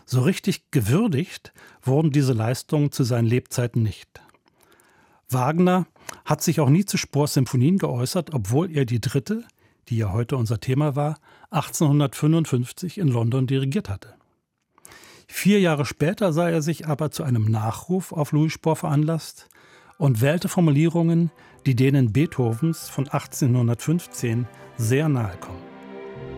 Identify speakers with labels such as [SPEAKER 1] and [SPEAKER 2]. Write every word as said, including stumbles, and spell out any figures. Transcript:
[SPEAKER 1] So richtig gewürdigt wurden diese Leistungen zu seinen Lebzeiten nicht. Wagner hat sich auch nie zu Spohrs Symphonien geäußert, obwohl er die dritte, die ja heute unser Thema war, achtzehnhundertfünfundfünfzig in London dirigiert hatte. Vier Jahre später sah er sich aber zu einem Nachruf auf Louis Spohr veranlasst und wählte Formulierungen, die denen Beethovens von achtzehnhundertfünfzehn sehr nahe kommen.